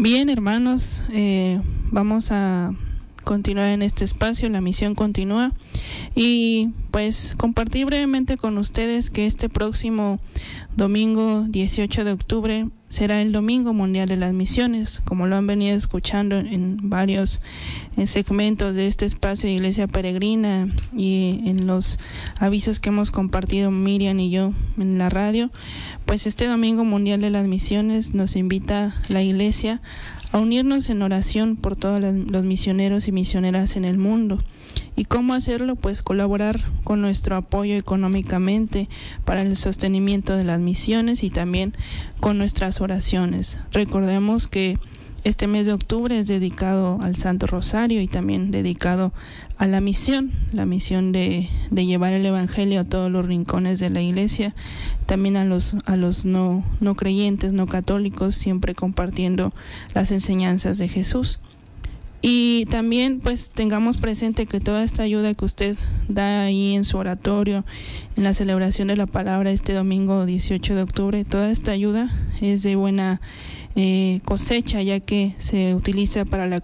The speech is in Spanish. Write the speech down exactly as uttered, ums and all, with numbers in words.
Bien, hermanos, eh, vamos a continuar en este espacio, la misión continúa, y pues compartir brevemente con ustedes que este próximo domingo dieciocho de octubre será el Domingo Mundial de las Misiones, como lo han venido escuchando en varios en segmentos de este espacio de Iglesia Peregrina y en los avisos que hemos compartido Miriam y yo en la radio. Pues este Domingo Mundial de las Misiones nos invita la Iglesia a unirnos en oración por todos los misioneros y misioneras en el mundo. ¿Y cómo hacerlo? Pues colaborar con nuestro apoyo económicamente para el sostenimiento de las misiones y también con nuestras oraciones. Recordemos que este mes de octubre es dedicado al Santo Rosario y también dedicado a la misión, la misión de, de llevar el Evangelio a todos los rincones de la Iglesia, también a los, a los no, no creyentes, no católicos, siempre compartiendo las enseñanzas de Jesús. Y también pues tengamos presente que toda esta ayuda que usted da ahí en su oratorio, en la celebración de la palabra este domingo dieciocho de octubre, toda esta ayuda es de buena eh, cosecha, ya que se utiliza para la